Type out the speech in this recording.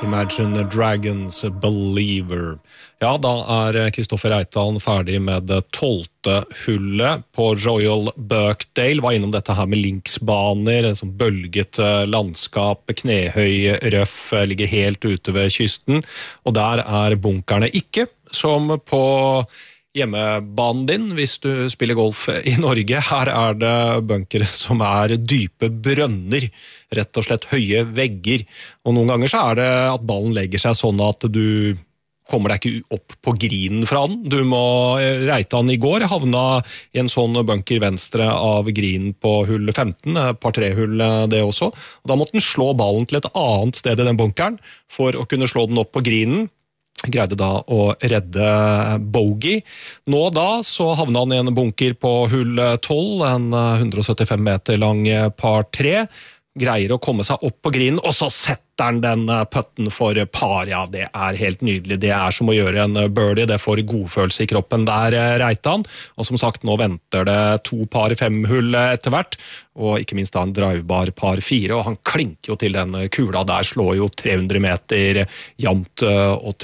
Imagine Dragons Believer. Ja, da Kristoffer Reitan ferdig med det 12. hullet på Royal Birkdale. Var innom dette her med linksbaner, en sånn bølget landskap, knehøy, røff, ligger helt ute ved kysten. Og der bunkerne ikke, som på hjemmebanen din, hvis du spiller golf i Norge. Her det bunkere som dype brønner, rett og slett høye vegger. Og noen ganger så det at ballen legger seg sånn at du kommer deg ikke opp på grinen fra den. Du må Reitan i går havna i en sånn bunker venstre av grinen på hull 15, par 3-hull det også. Og da måtte den slå ballen til et annet sted i den bunkeren for å kunne slå den opp på grinen. Greide da å redde bogey. Nå da så havna han i en bunker på hull 12, en 175 meter lang par 3. Greier å komme seg opp på grinen, og så setter han den putten for par. Ja, det helt nydelig. Det som å gjøre en birdie. Det får godfølelse i kroppen der, Reitan. Og som sagt, nå venter det 2 par 5-hull etter hvert, og ikke minst da en drivebar par 4, og han klinker jo til den kula der, slår jo 300 meter jamt og